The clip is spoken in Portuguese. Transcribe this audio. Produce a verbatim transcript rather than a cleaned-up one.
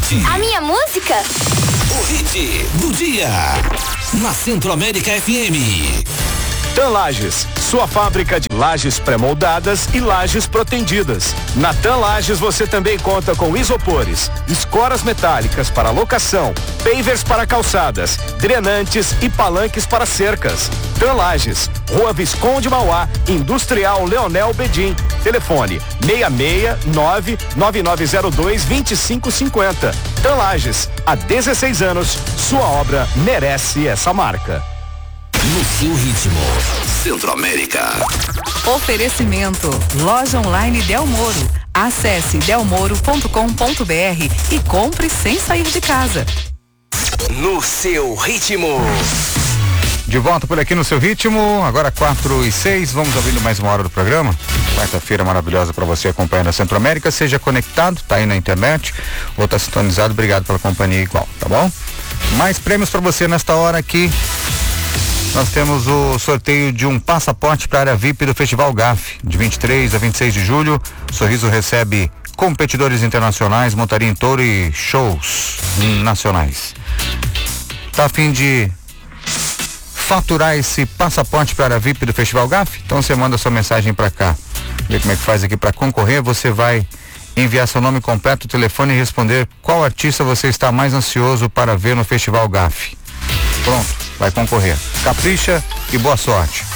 hit. A minha música? O hit do dia. Na Centro-América F M. TAM Lages, sua fábrica de lajes pré-moldadas e lajes protendidas. Na TAM Lages você também conta com isopores, escoras metálicas para locação, pavers para calçadas, drenantes e palanques para cercas. TAM Lages, Rua Visconde Mauá, Industrial Leonel Bedim. Telefone seis seis nove nove nove zero dois dois cinco cinco zero. TAM Lages, há dezesseis anos, sua obra merece essa marca. No seu ritmo, Centro-América. Oferecimento, loja online Del Moro. Acesse delmoro ponto com ponto br e compre sem sair de casa. No seu ritmo. De volta por aqui no seu ritmo, agora quatro e seis, vamos ouvindo mais uma hora do programa. Quarta-feira maravilhosa para você acompanhando a Centro-América, seja conectado, tá aí na internet, ou tá sintonizado, obrigado pela companhia igual, tá bom? Mais prêmios para você nesta hora aqui. Nós temos o sorteio de um passaporte para a área V I P do Festival G A F, de vinte e três a vinte e seis de julho. Sorriso recebe competidores internacionais, montaria em touro e shows nacionais. Tá a fim de faturar esse passaporte para a área V I P do Festival G A F? Então você manda sua mensagem para cá. Vê como é que faz aqui para concorrer. Você vai enviar seu nome completo, telefone e responder qual artista você está mais ansioso para ver no Festival G A F. Pronto, vai concorrer. Capricha e boa sorte.